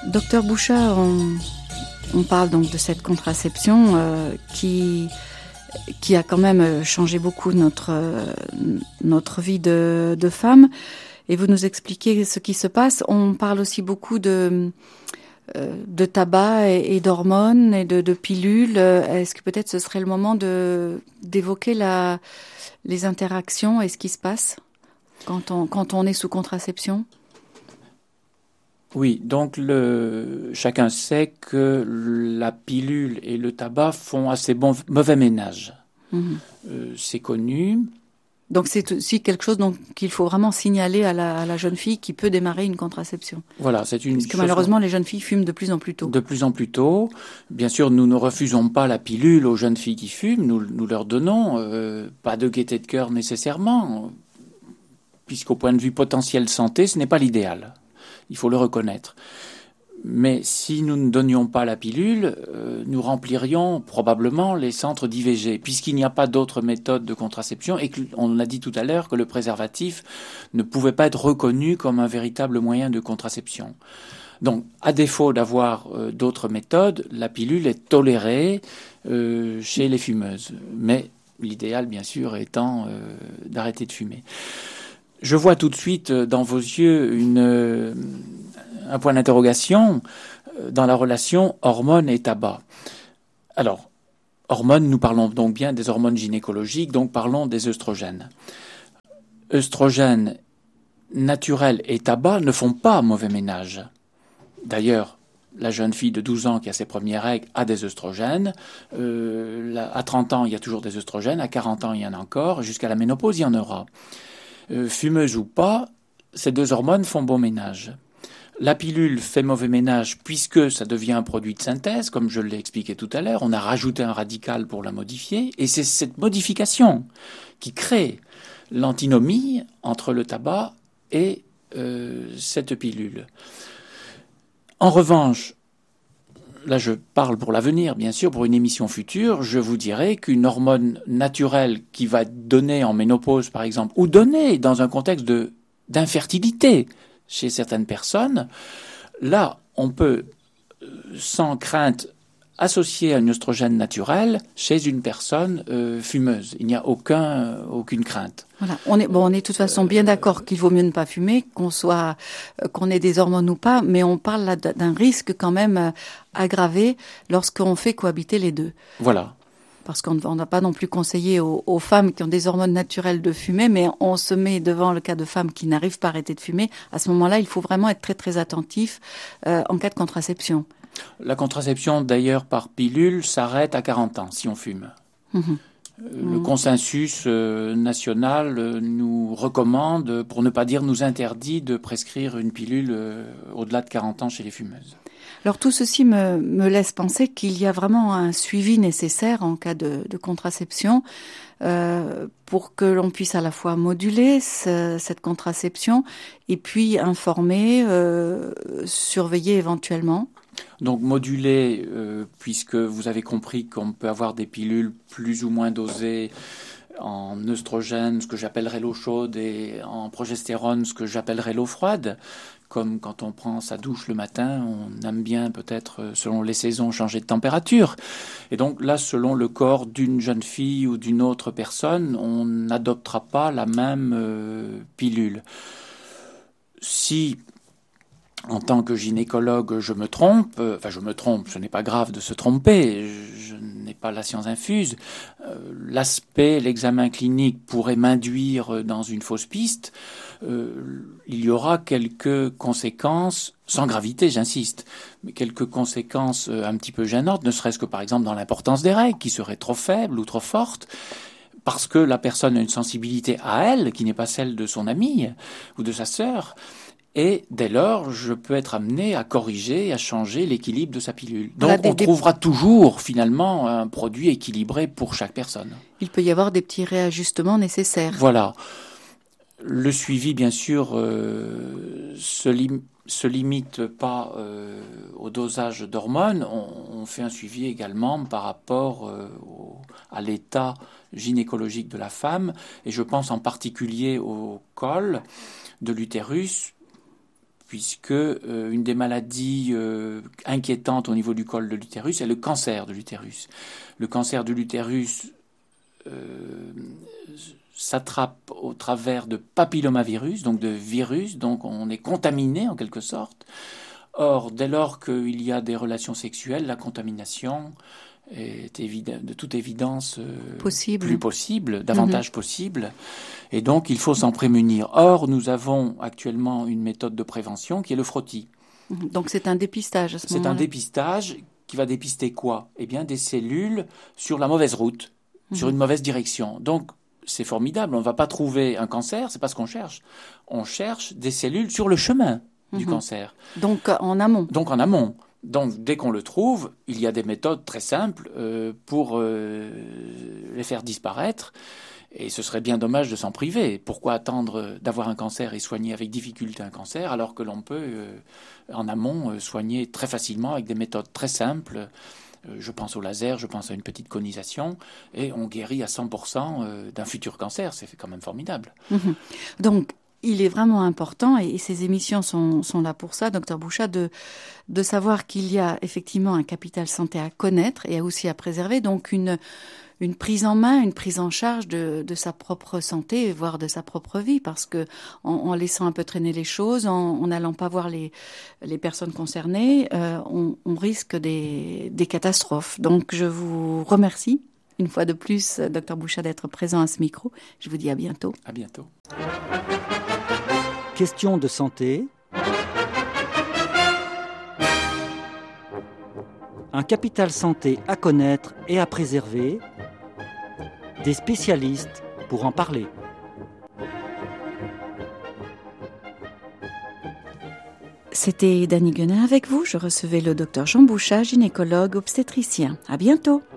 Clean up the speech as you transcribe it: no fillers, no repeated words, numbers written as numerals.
Docteur Bouchard, on parle donc de cette contraception qui a quand même changé beaucoup notre vie de femme. Et vous nous expliquez ce qui se passe. On parle aussi beaucoup de tabac et d'hormones et de pilules. Est-ce que peut-être ce serait le moment d'évoquer les interactions et ce qui se passe quand on est sous contraception ? Oui, donc chacun sait que la pilule et le tabac font assez mauvais ménage. C'est connu. Donc c'est aussi quelque chose qu'il faut vraiment signaler à la jeune fille qui peut démarrer une contraception. Voilà, c'est une Parce que malheureusement les jeunes filles fument de plus en plus tôt. De plus en plus tôt. Bien sûr, nous ne refusons pas la pilule aux jeunes filles qui fument. Nous leur donnons pas de gaieté de cœur nécessairement, puisqu'au point de vue potentiel santé, ce n'est pas l'idéal. Il faut le reconnaître. Mais si nous ne donnions pas la pilule, nous remplirions probablement les centres d'IVG, puisqu'il n'y a pas d'autre méthode de contraception et qu'on a dit tout à l'heure que le préservatif ne pouvait pas être reconnu comme un véritable moyen de contraception. Donc, à défaut d'avoir d'autres méthodes, la pilule est tolérée chez les fumeuses. Mais l'idéal, bien sûr, étant d'arrêter de fumer. Je vois tout de suite dans vos yeux un point d'interrogation dans la relation hormones et tabac. Alors, hormones, nous parlons donc bien des hormones gynécologiques, donc parlons des œstrogènes. Œstrogènes naturels et tabac ne font pas mauvais ménage. D'ailleurs, la jeune fille de 12 ans qui a ses premières règles a des œstrogènes. À 30 ans, il y a toujours des œstrogènes. À 40 ans, il y en a encore. Jusqu'à la ménopause, il y en aura. Fumeuse ou pas, ces deux hormones font bon ménage. La pilule fait mauvais ménage puisque ça devient un produit de synthèse, comme je l'ai expliqué tout à l'heure. On a rajouté un radical pour la modifier. Et c'est cette modification qui crée l'antinomie entre le tabac et cette pilule. En revanche, là je parle pour l'avenir, bien sûr, pour une émission future, je vous dirais qu'une hormone naturelle qui va donner en ménopause, par exemple, ou donner dans un contexte d'infertilité chez certaines personnes, là, on peut, sans crainte, associer un œstrogène naturel chez une personne fumeuse. Il n'y a aucune crainte. Voilà. On est de toute façon bien d'accord qu'il vaut mieux ne pas fumer, qu'on ait des hormones ou pas, mais on parle là d'un risque quand même aggravé lorsqu'on fait cohabiter les deux. Voilà. Parce qu'on n'a pas non plus conseillé aux femmes qui ont des hormones naturelles de fumer, mais on se met devant le cas de femmes qui n'arrivent pas à arrêter de fumer. À ce moment-là, il faut vraiment être très très attentif en cas de contraception. La contraception, d'ailleurs, par pilule, s'arrête à 40 ans si on fume. Le consensus national nous recommande, pour ne pas dire nous interdit, de prescrire une pilule au-delà de 40 ans chez les fumeuses. Alors tout ceci me laisse penser qu'il y a vraiment un suivi nécessaire en cas de contraception pour que l'on puisse à la fois moduler cette contraception et puis informer, surveiller éventuellement. Donc moduler, puisque vous avez compris qu'on peut avoir des pilules plus ou moins dosées en œstrogène, ce que j'appellerais l'eau chaude, et en progestérone, ce que j'appellerais l'eau froide. Comme quand on prend sa douche le matin, on aime bien peut-être, selon les saisons, changer de température. Et donc là, selon le corps d'une jeune fille ou d'une autre personne, on n'adoptera pas la même pilule. Si, en tant que gynécologue, je me trompe, ce n'est pas grave de se tromper, je n'ai pas la science infuse, l'examen clinique pourrait m'induire dans une fausse piste, il y aura quelques conséquences, sans gravité j'insiste, mais quelques conséquences un petit peu gênantes, ne serait-ce que par exemple dans l'importance des règles, qui seraient trop faibles ou trop fortes, parce que la personne a une sensibilité à elle, qui n'est pas celle de son amie ou de sa sœur, et dès lors, je peux être amené à corriger, à changer l'équilibre de sa pilule. Donc on trouvera toujours finalement un produit équilibré pour chaque personne. Il peut y avoir des petits réajustements nécessaires. Voilà. Le suivi, bien sûr, se limite pas au dosage d'hormones. On fait un suivi également par rapport à l'état gynécologique de la femme. Et je pense en particulier au col de l'utérus, puisque une des maladies inquiétantes au niveau du col de l'utérus est le cancer de l'utérus. Le cancer de l'utérus s'attrape au travers de papillomavirus, donc de virus, donc on est contaminé en quelque sorte. Or, dès lors qu'il y a des relations sexuelles, la contamination est de toute évidence plus possible, davantage possible, et donc il faut s'en prémunir. Or, nous avons actuellement une méthode de prévention qui est le frottis. Donc c'est un dépistage à ce moment-là. C'est un dépistage qui va dépister quoi? Eh bien, des cellules sur la mauvaise route, sur une mauvaise direction. Donc, c'est formidable, on ne va pas trouver un cancer, c'est pas ce qu'on cherche. On cherche des cellules sur le chemin du cancer. Donc en amont. Donc en amont. Donc dès qu'on le trouve, il y a des méthodes très simples pour les faire disparaître. Et ce serait bien dommage de s'en priver. Pourquoi attendre d'avoir un cancer et soigner avec difficulté un cancer alors que l'on peut en amont soigner très facilement avec des méthodes très simples. Je pense au laser, je pense à une petite conisation, et on guérit à 100% d'un futur cancer. C'est quand même formidable. Donc, il est vraiment important, et ces émissions sont là pour ça, Dr Bouchat, de savoir qu'il y a effectivement un capital santé à connaître et aussi à préserver, donc une prise en main, une prise en charge de sa propre santé, voire de sa propre vie, parce que en laissant un peu traîner les choses, en n'allant pas voir les personnes concernées, on risque des catastrophes. Donc je vous remercie une fois de plus, Dr Bouchat, d'être présent à ce micro. Je vous dis à bientôt. À bientôt. Question de santé. Un capital santé à connaître et à préserver. Des spécialistes pour en parler. C'était Dany Guenin avec vous. Je recevais le docteur Jean Bouchat, gynécologue obstétricien. À bientôt.